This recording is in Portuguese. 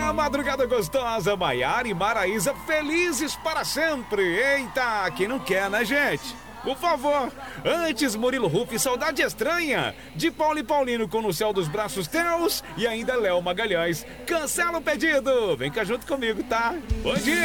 A madrugada gostosa, Maiara e Maraísa felizes para sempre. Eita, quem não quer, né, gente? Por favor, antes Murilo Ruff, Saudade Estranha, de Paulo e Paulino com No Céu dos Braços Teus e ainda Léo Magalhães. Cancela o pedido, vem cá junto comigo, tá? Bom dia!